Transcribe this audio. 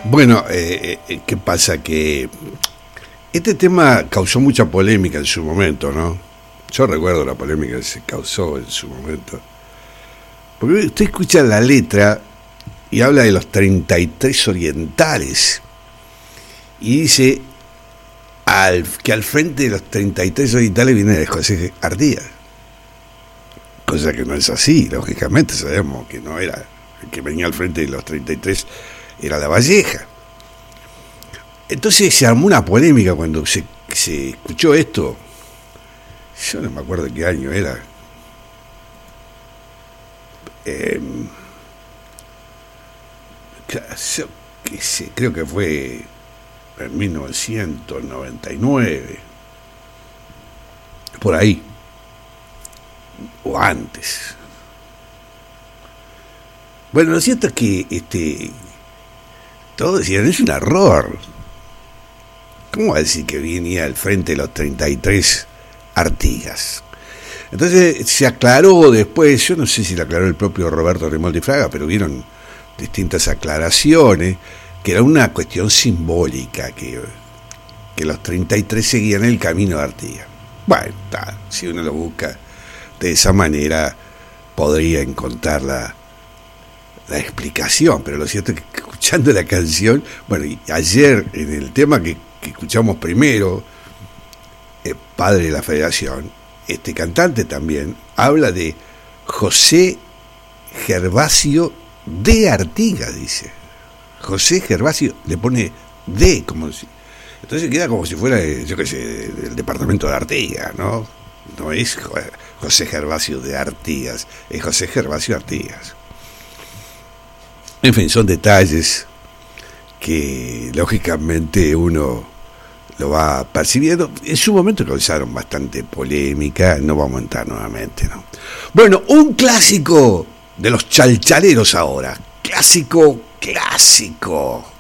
Bueno, ¿qué pasa? Que este tema causó mucha polémica en su momento, ¿no? Yo recuerdo la polémica que se causó en su momento. Porque usted escucha la letra y habla de los 33 orientales. Y dice que al frente de los 33 orientales viene de José Artigas. Cosa que no es así, lógicamente sabemos que no era. El que venía al frente de los 33 era La Valleja. Entonces se armó una polémica cuando se escuchó esto. Yo no me acuerdo de qué año era. Creo que fue en 1999. Por ahí. O antes. Bueno, lo cierto es que todos decían, es un error. ¿Cómo va a decir que venía al frente de los 33 Artigas? Entonces se aclaró después, yo no sé si lo aclaró el propio Roberto Remoldi Fraga, pero vieron distintas aclaraciones, que era una cuestión simbólica, que los 33 seguían el camino de Artigas. Bueno, si uno lo busca de esa manera, podría encontrar la explicación, pero lo cierto es que escuchando la canción, bueno, y ayer en el tema que escuchamos primero, Padre de la Federación, este cantante también habla de José Gervasio de Artigas, dice. José Gervasio le pone de, como si, entonces queda como si fuera, yo qué sé, del departamento de Artigas, ¿no? No es José Gervasio de Artigas, es José Gervasio Artigas. En fin, son detalles que lógicamente uno lo va percibiendo. En su momento causaron bastante polémica, no vamos a entrar nuevamente, ¿no? Bueno, un clásico de los chalchaleros ahora. Clásico.